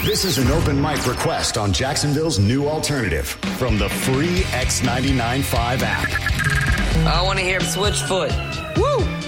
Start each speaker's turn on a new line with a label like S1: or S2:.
S1: This is an open mic request on Jacksonville's new alternative from the free X99.5 app.
S2: I want to hear Switchfoot. Woo!